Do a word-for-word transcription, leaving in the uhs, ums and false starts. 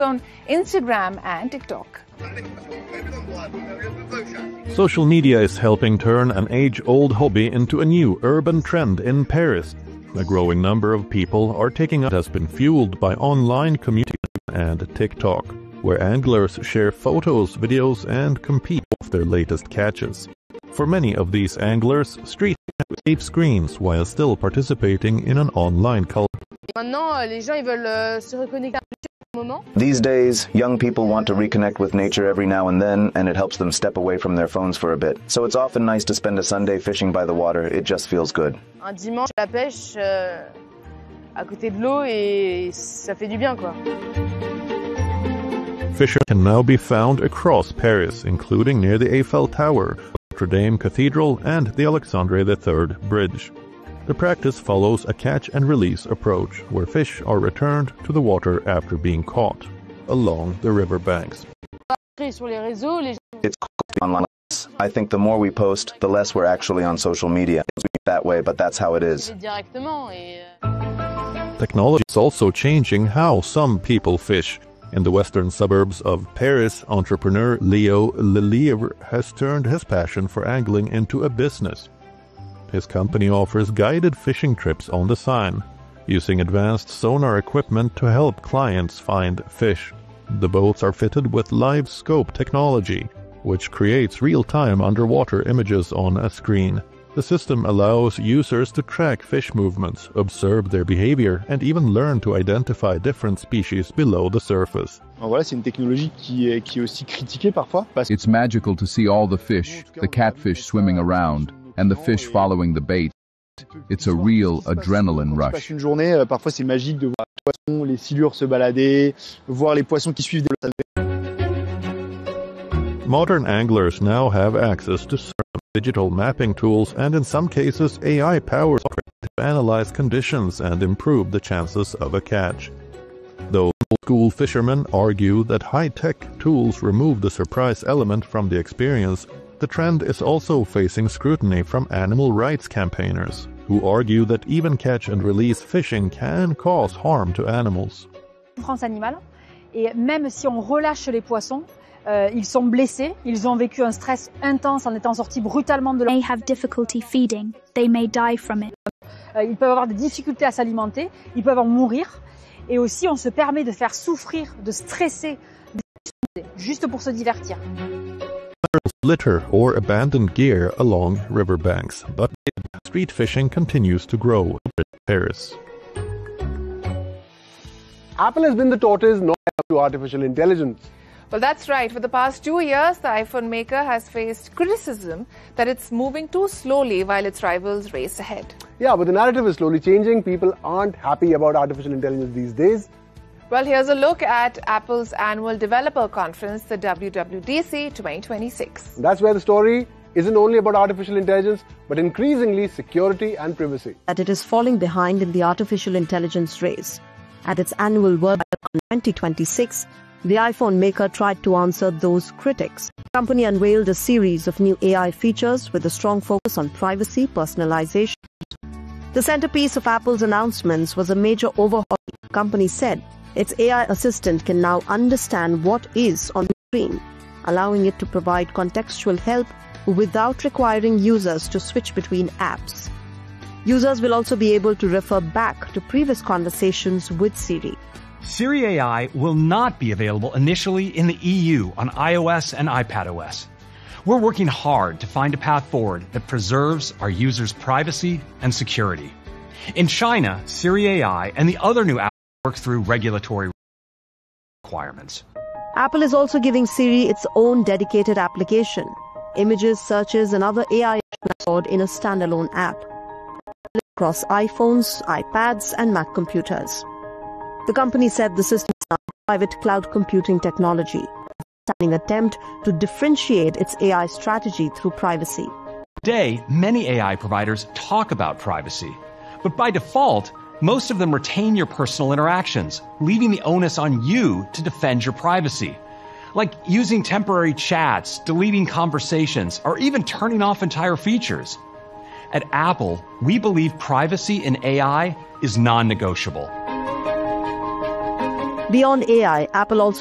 on Instagram and TikTok. Social media is helping turn an age-old hobby into a new urban trend in Paris. A growing number of people are taking up. It has been fueled by online community and TikTok, where anglers share photos, videos, and compete with their latest catches. For many of these anglers, street safe screens while still participating in an online culture. These days, young people want to reconnect with nature every now and then, and it helps them step away from their phones for a bit. So it's often nice to spend a Sunday fishing by the water. It just feels good. Un dimanche, la pêche euh, à côté de l'eau et ça fait du bien, quoi. Fishermen can now be found across Paris, including near the Eiffel Tower, Notre Dame Cathedral, and the Alexandre the Third Bridge. The practice follows a catch-and-release approach, where fish are returned to the water after being caught, along the river banks. It's online. I think the more we post, the less we're actually on social media. It's that way, but that's how it is. Technology is also changing how some people fish. In the western suburbs of Paris, entrepreneur Leo Lelievre has turned his passion for angling into a business. His company offers guided fishing trips on the Seine, using advanced sonar equipment to help clients find fish. The boats are fitted with live scope technology, which creates real-time underwater images on a screen. The system allows users to track fish movements, observe their behavior, and even learn to identify different species below the surface. Voilà, c'est une technologie qui est, qui est aussi critiquée parfois. It's magical to see all the fish, the catfish swimming around, and the fish following the bait. It's a real adrenaline rush. Une journée, parfois c'est magique de voir les poissons, les silures se balader, voir les poissons qui suivent des... Modern anglers now have access to digital mapping tools and in some cases A I powers to analyze conditions and improve the chances of a catch. Though old-school fishermen argue that high-tech tools remove the surprise element from the experience, the trend is also facing scrutiny from animal rights campaigners, who argue that even catch-and-release fishing can cause harm to animals. France animale, et même si on relâche les poissons, Euh, ils sont blessés, ils ont vécu un stress intense en étant sortis brutalement de leur... They have difficulty feeding. They may die from it. Euh, ils peuvent avoir des difficultés à s'alimenter, ils peuvent en mourir, et aussi on se permet de faire souffrir, de stresser, juste pour se divertir. Litter or abandoned gear along riverbanks, but street fishing continues to grow in Paris. Apple has been the tortoise not to artificial intelligence. Well, that's right. For the past two years, the iPhone maker has faced criticism that it's moving too slowly while its rivals race ahead. Yeah, but the narrative is slowly changing. People aren't happy about artificial intelligence these days. Well, here's a look at Apple's annual developer conference, the W W D C twenty twenty-six. That's where the story isn't only about artificial intelligence, but increasingly security and privacy. That it is falling behind in the artificial intelligence race. At its annual World twenty twenty-six, the iPhone maker tried to answer those critics. The company unveiled a series of new A I features with a strong focus on privacy, personalization. The centerpiece of Apple's announcements was a major overhaul. The company said its A I assistant can now understand what is on the screen, allowing it to provide contextual help without requiring users to switch between apps. Users will also be able to refer back to previous conversations with Siri. Siri A I will not be available initially in the E U on iOS and iPadOS. We're working hard to find a path forward that preserves our users' privacy and security. In China, Siri A I and the other new apps work through regulatory requirements. Apple is also giving Siri its own dedicated application. Images, searches, and other A I are stored in a standalone app across iPhones, iPads, and Mac computers. The company said the system is a private cloud computing technology, an attempt to differentiate its A I strategy through privacy. Today, many A I providers talk about privacy, but by default, most of them retain your personal interactions, leaving the onus on you to defend your privacy. Like using temporary chats, deleting conversations, or even turning off entire features. At Apple, we believe privacy in A I is non-negotiable. Beyond A I, Apple also